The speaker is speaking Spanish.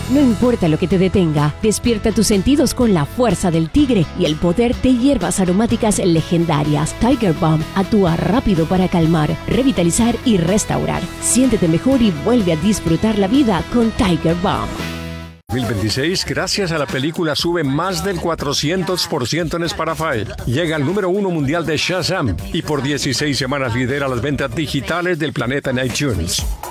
No importa lo que te detenga, despierta tus sentidos con la fuerza del tigre y el poder de hierbas aromáticas legendarias. Tiger Balm actúa rápido para calmar, revitalizar y restaurar. Siéntete mejor y vuelve a disfrutar la vida con Tiger Balm. 2026, gracias a la película, sube más del 400% en Spotify. Llega al número 1 mundial de Shazam y por 16 semanas lidera las ventas digitales del planeta en iTunes.